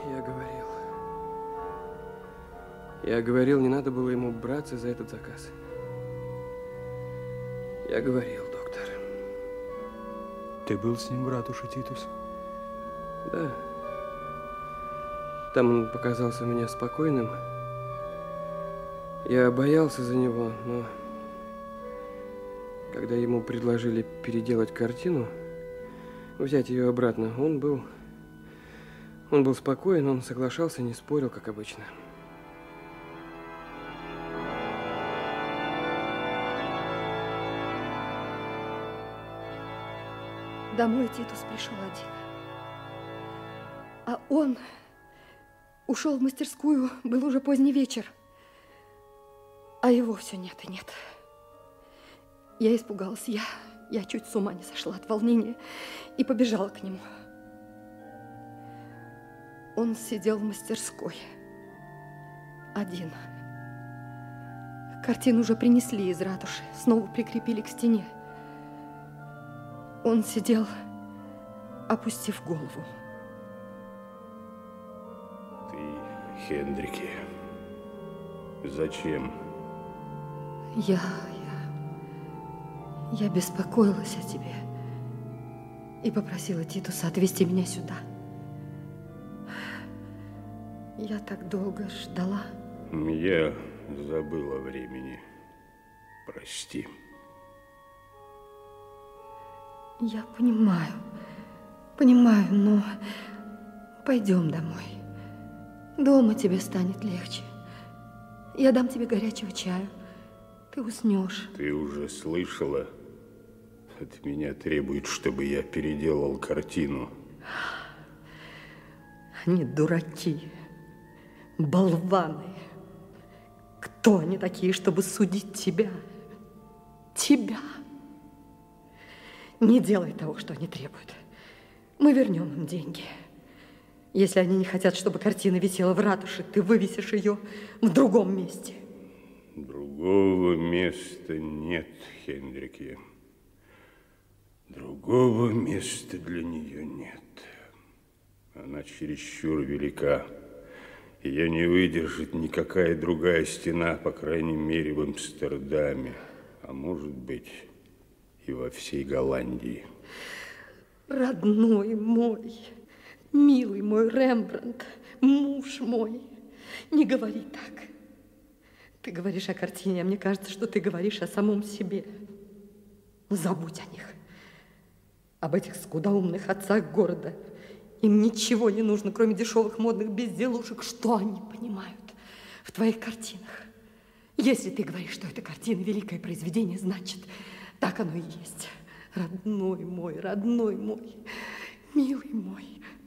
Я говорил, не надо было ему браться за этот заказ. Я говорил, доктор. Ты был с ним в ратуше, Титус? Да. Там он показался мне спокойным. Я боялся за него, но когда ему предложили переделать картину, взять ее обратно, он был спокоен, он соглашался, не спорил, как обычно. Домой Титус пришел один. А он ушел в мастерскую, был уже поздний вечер. А его все нет и нет. Я испугалась, я чуть с ума не сошла от волнения и побежала к нему. Он сидел в мастерской. Один. Картину уже принесли из ратуши, снова прикрепили к стене. Он сидел, опустив голову. Ты, Хендрике, зачем? Я беспокоилась о тебе и попросила Титуса отвезти меня сюда. Я так долго ждала. Я забыл о времени. Прости. Я понимаю, но пойдем домой. Дома тебе станет легче. Я дам тебе горячего чаю. Ты уснешь. Ты уже слышала? От меня требуют, чтобы я переделал картину. Они дураки, болваны. Кто они такие, чтобы судить тебя? Тебя. Не делай того, что они требуют. Мы вернем им деньги. Если они не хотят, чтобы картина висела в ратуше, ты вывесишь ее в другом месте. Другого места нет, Хендрике. Другого места для нее нет. Она чересчур велика, и ее не выдержит никакая другая стена, по крайней мере, в Амстердаме, а может быть, и во всей Голландии. Родной мой, милый мой Рембрандт, муж мой, не говори так. Ты говоришь о картине, а мне кажется, что ты говоришь о самом себе. Забудь о них, об этих скудоумных отцах города. Им ничего не нужно, кроме дешевых модных безделушек. Что они понимают в твоих картинах? Если ты говоришь, что эта картина великое произведение, значит, так оно и есть. Родной мой, милый мой,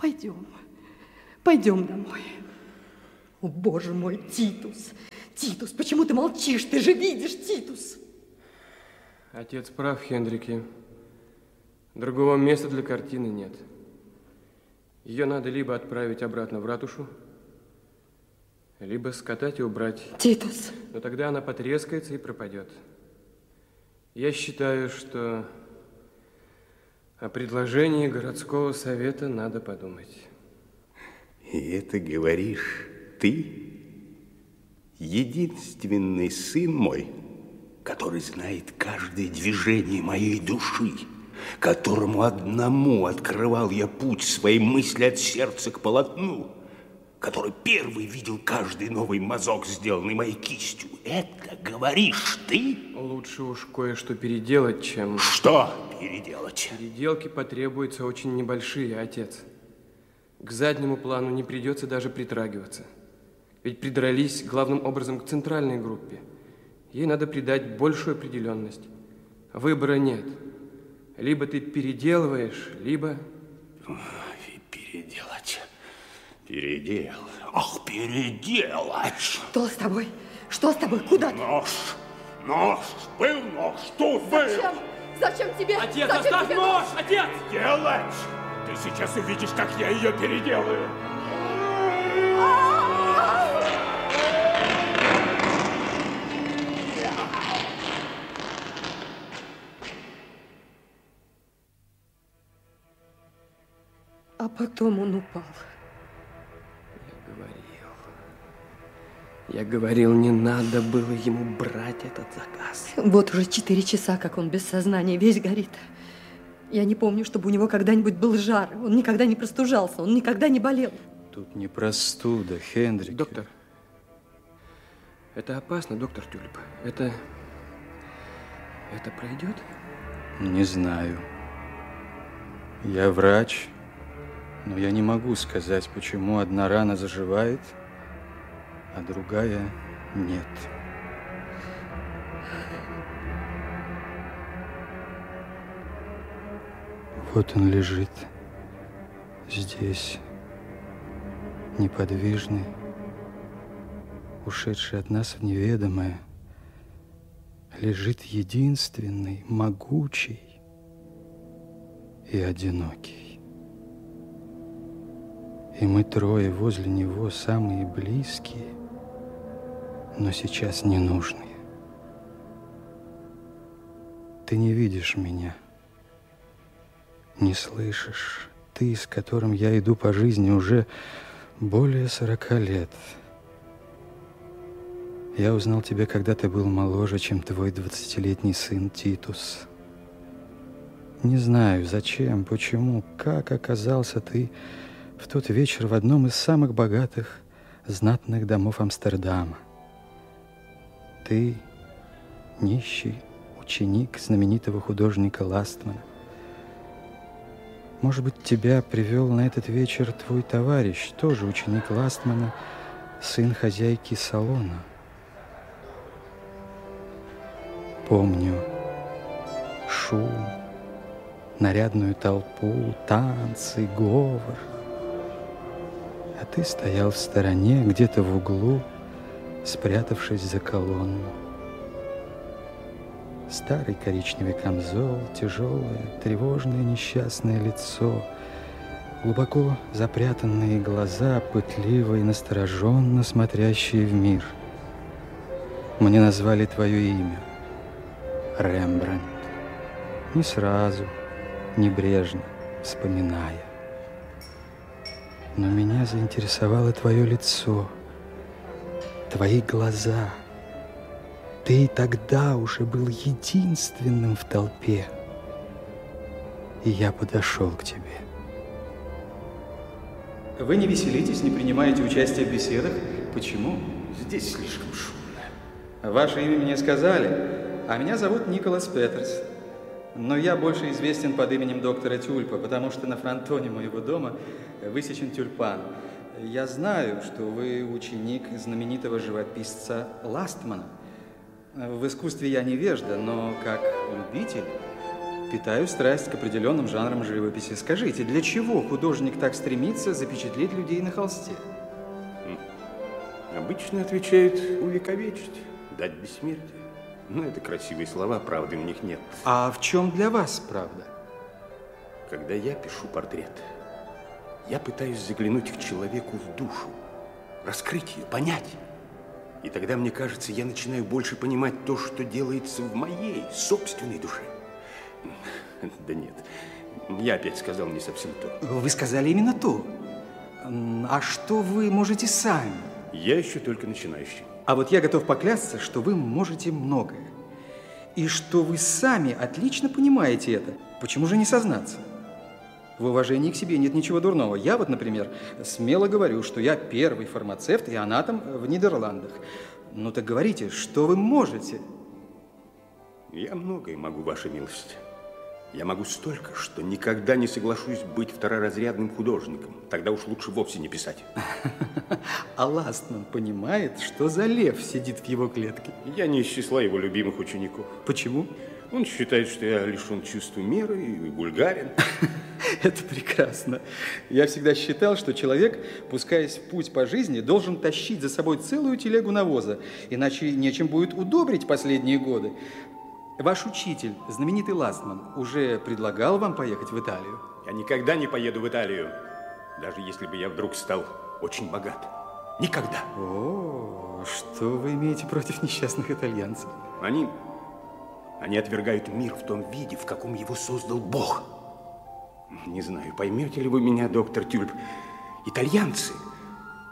пойдем домой. О, Боже мой, Титус, почему ты молчишь? Ты же видишь, Титус. Отец прав, Хендрике. Другого места для картины нет. Ее надо либо отправить обратно в ратушу, либо скатать и убрать. Титус. Но тогда она потрескается и пропадет. Я считаю, что о предложении городского совета надо подумать. И это говоришь ты? Единственный сын мой, который знает каждое движение моей души, которому одному открывал я путь своей мысли от сердца к полотну, который первый видел каждый новый мазок, сделанный моей кистью. Это говоришь ты? Лучше уж кое-что переделать, чем... Что переделать? Переделки потребуются очень небольшие, отец. К заднему плану не придется даже притрагиваться. Ведь придрались главным образом к центральной группе. Ей надо придать большую определенность. Выбора нет. Либо ты переделываешь, либо... Переделать. Ах, переделать. Что с тобой? Куда ты? Нож. Был нож. Тут был. Зачем тебе? Отец, оставь нож, отец! Делать. Ты сейчас увидишь, как я ее переделаю. А потом он упал. Я говорил, не надо было ему брать этот заказ. Вот уже 4 часа, как он без сознания, весь горит. Я не помню, чтобы у него когда-нибудь был жар. Он никогда не простужался, он никогда не болел. Тут не простуда, Хендрик. Доктор, это опасно, доктор Тюльп. Это пройдет? Не знаю. Я врач, но я не могу сказать, почему одна рана заживает, а другая нет. Вот он лежит здесь, неподвижный, ушедший от нас в неведомое. Лежит единственный, могучий и одинокий. И мы трое возле него, самые близкие, но сейчас ненужные. Ты не видишь меня, не слышишь. Ты, с которым я иду по жизни уже более 40 лет. Я узнал тебя, когда ты был моложе, чем твой 20-летний сын Титус. Не знаю, зачем, почему, как оказался ты в тот вечер в одном из самых богатых, знатных домов Амстердама. Ты нищий ученик знаменитого художника Ластмана. Может быть, тебя привел на этот вечер твой товарищ, тоже ученик Ластмана, сын хозяйки салона. Помню шум, нарядную толпу, танцы, говор. А ты стоял в стороне, где-то в углу, спрятавшись за колонну. Старый коричневый камзол, тяжелое, тревожное, несчастное лицо, глубоко запрятанные глаза, пытливо и настороженно смотрящие в мир. Мне назвали твое имя. Рембрандт. Не сразу, небрежно, вспоминая. Но меня заинтересовало твое лицо, твои глаза. Ты и тогда уже был единственным в толпе. И я подошел к тебе. Вы не веселитесь, не принимаете участие в беседах. Почему? Здесь слишком шумно. Ваше имя мне сказали, а меня зовут Николас Петерс. Но я больше известен под именем доктора Тюльпа, потому что на фронтоне моего дома высечен тюльпан. Я знаю, что вы ученик знаменитого живописца Ластмана. В искусстве я невежда, но как любитель питаю страсть к определенным жанрам живописи. Скажите, для чего художник так стремится запечатлеть людей на холсте? Обычно отвечают увековечить, дать бессмертие. Но это красивые слова, правды в них нет. А в чем для вас правда? Когда я пишу портрет, я пытаюсь заглянуть к человеку в душу, раскрыть ее, понять. И тогда, мне кажется, я начинаю больше понимать то, что делается в моей собственной душе. Да нет, я опять сказал не совсем то. Вы сказали именно то. А что вы можете сами? Я еще только начинающий. А вот я готов поклясться, что вы можете многое. И что вы сами отлично понимаете это. Почему же не сознаться? В уважении к себе нет ничего дурного. Я вот, например, смело говорю, что я первый фармацевт и анатом в Нидерландах. Ну так говорите, что вы можете? Я многое могу, ваша милость. Я могу столько, что никогда не соглашусь быть второразрядным художником. Тогда уж лучше вовсе не писать. А Ластман понимает, что за лев сидит в его клетке? Я не из числа его любимых учеников. Почему? Он считает, что я лишен чувства меры и вульгарен. Это прекрасно. Я всегда считал, что человек, пускаясь в путь по жизни, должен тащить за собой целую телегу навоза, иначе нечем будет удобрить последние годы. Ваш учитель, знаменитый Ластман, уже предлагал вам поехать в Италию? Я никогда не поеду в Италию, даже если бы я вдруг стал очень богат. Никогда. О, что вы имеете против несчастных итальянцев? Они отвергают мир в том виде, в каком его создал Бог. Не знаю, поймете ли вы меня, доктор Тюльп. Итальянцы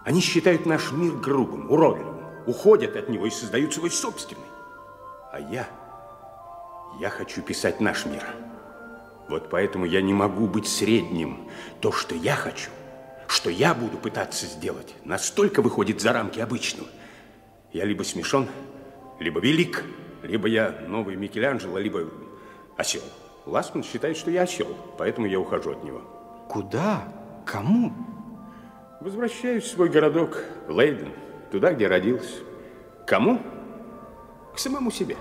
Они считают наш мир грубым, уродливым, уходят от него и создают свой собственный. А я хочу писать наш мир. Вот поэтому я не могу быть средним. То, что я хочу, что я буду пытаться сделать, настолько выходит за рамки обычного. Я либо смешон, либо велик, либо я новый Микеланджело, либо осел. Лассман считает, что я осел, поэтому я ухожу от него. Куда? Кому? Возвращаюсь в свой городок, Лейден, туда, где родился. Кому? К самому себе.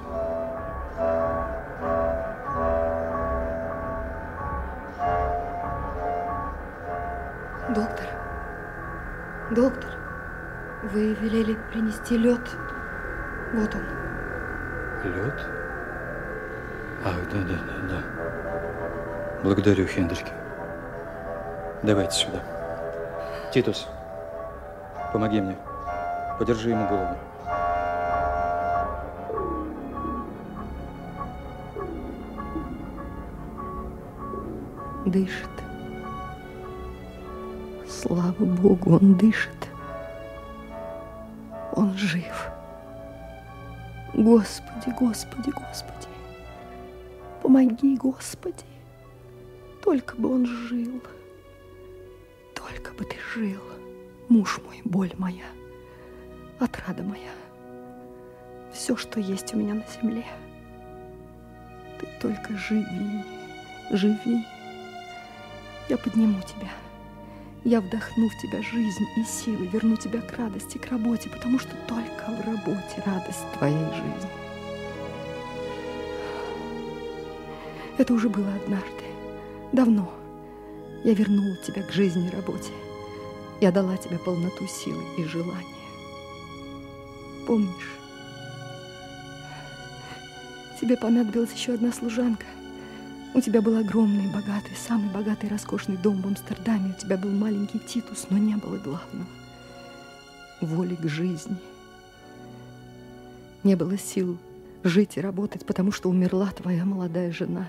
Доктор, вы велели принести лед. Вот он. Лед? Ах, да. Благодарю, Хендрики. Давайте сюда. Титус, помоги мне. Подержи ему голову. Дышит. Слава Богу, он дышит. Он жив. Господи, Господи, Господи. Помоги, Господи. Только бы он жил. Только бы ты жил. Муж мой, боль моя, отрада моя. Все, что есть у меня на земле. Ты только живи, живи. Я подниму тебя. Я вдохну в тебя жизнь и силы, верну тебя к радости, к работе, потому что только в работе радость твоей жизни. Это уже было однажды, давно. Я вернула тебя к жизни и работе. Я дала тебе полноту силы и желания. Помнишь? Тебе понадобилась еще одна служанка. У тебя был огромный, богатый, самый богатый, роскошный дом в Амстердаме. У тебя был маленький Титус, но не было главного – воли к жизни. Не было сил жить и работать, потому что умерла твоя молодая жена.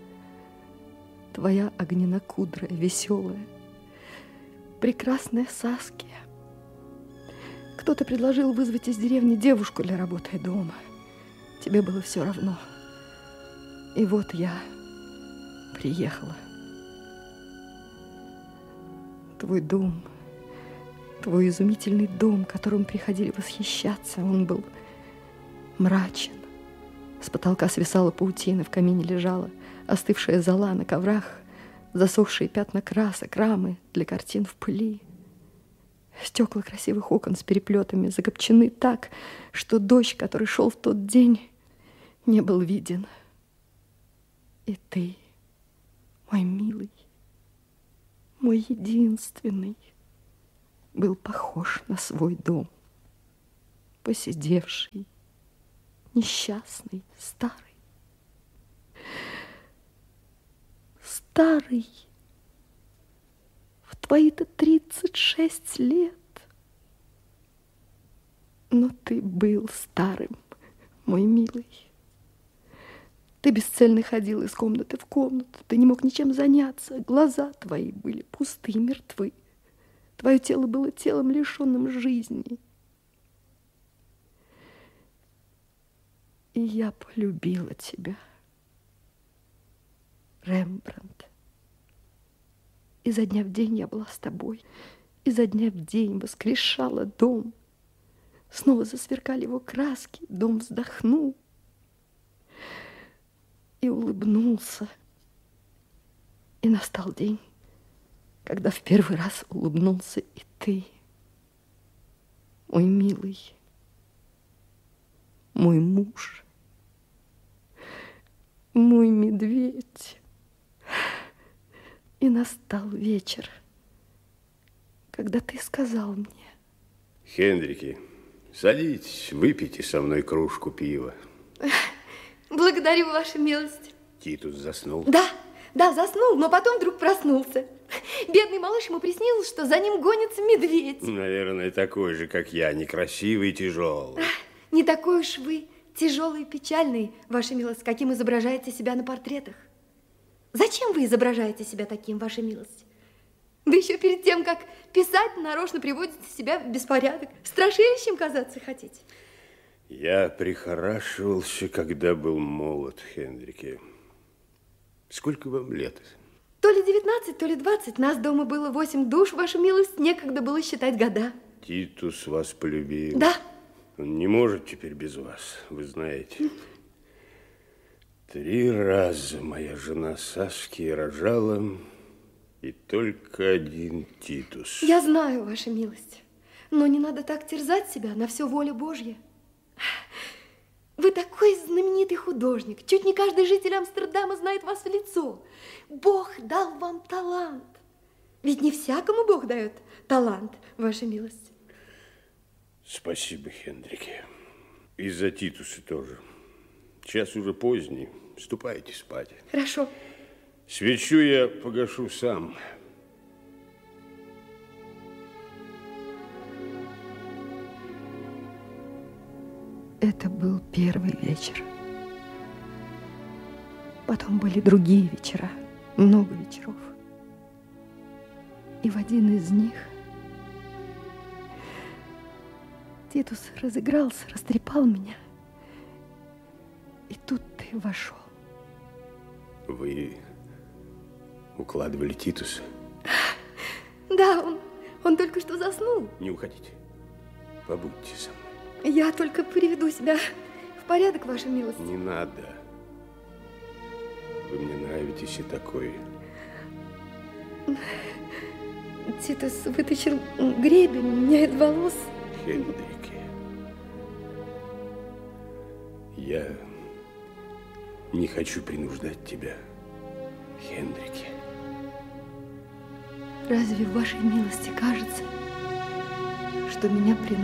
Твоя огненнокудрая, веселая, прекрасная Саския. Кто-то предложил вызвать из деревни девушку для работы дома. Тебе было все равно. И вот я приехала. Твой дом, твой изумительный дом, которым приходили восхищаться, он был мрачен. С потолка свисала паутина, в камине лежала остывшая зола, на коврах засохшие пятна красок, рамы для картин в пыли. Стекла красивых окон с переплетами закопчены так, что дождь, который шел в тот день, не был виден. И ты, мой милый, мой единственный, был похож на свой дом, поседевший, несчастный, старый. Старый, в твои-то 36 лет. Но ты был старым, мой милый. Ты бесцельно ходил из комнаты в комнату, ты не мог ничем заняться, глаза твои были пусты, мертвы. Твое тело было телом, лишенным жизни. И я полюбила тебя, Рембрандт. Изо дня в день я была с тобой, изо дня в день воскрешала дом. Снова засверкали его краски, дом вздохнул и улыбнулся. И настал день, когда в первый раз улыбнулся и ты, мой милый, мой муж, мой медведь. И настал вечер, когда ты сказал мне: Хендрики, садитесь, выпейте со мной кружку пива. Благодарю, ваша милость. Титус заснул? Да, заснул, но потом вдруг проснулся. Бедный малыш, ему приснилось, что за ним гонится медведь. Наверное, такой же, как я, некрасивый и тяжелый. Не такой уж вы тяжелый и печальный, ваша милость, каким изображаете себя на портретах. Зачем вы изображаете себя таким, ваша милость? Да еще перед тем, как писать, нарочно приводите себя в беспорядок. Страшилищем казаться хотите? Я прихорашивался, когда был молод, Хенрике. Сколько вам лет? То ли 19, то ли 20. Нас дома было 8 душ, ваша милость. Некогда было считать года. Титус вас полюбил. Да. Он не может теперь без вас, вы знаете. 3 раза моя жена Саски рожала, и только один Титус. Я знаю, ваша милость. Но не надо так терзать себя, на все воля Божья. Вы такой знаменитый художник. Чуть не каждый житель Амстердама знает вас в лицо. Бог дал вам талант. Ведь не всякому Бог дает талант, ваша милость. Спасибо, Хенрике. И за Титуса тоже. Час уже поздний. Ступайте спать. Хорошо. Свечу я погашу сам. Это был первый вечер. Потом были другие вечера, много вечеров. И в один из них Титус разыгрался, растрепал меня. И тут ты вошел. Вы укладывали Титуса? Да, он только что заснул. Не уходите. Побудьте со мной. Я только приведу себя в порядок, ваша милость. Не надо. Вы мне нравитесь и такой. Титус вытащил гребень, меняет волос. Хенрике, я не хочу принуждать тебя, Хенрике. Разве в вашей милости кажется, что меня приносит?